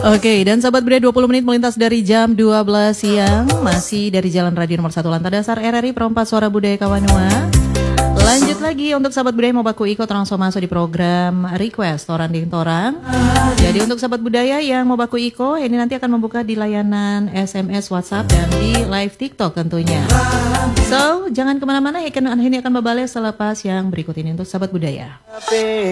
Oke, dan sahabat budaya 20 menit melintas dari jam 12 siang. Masih dari Jalan Radio nomor 1 Lantai Dasar RRI Perompak Suara Budaya Kawanua. Lanjut lagi untuk sahabat budaya mau baku ikut langsung masuk di program request Torang Ding Torang. Jadi untuk sahabat budaya yang mau baku iko ini nanti akan membuka di layanan SMS, WhatsApp dan di live TikTok tentunya. So jangan kemana-mana, ini akan membalik selepas yang berikut ini untuk sahabat budaya.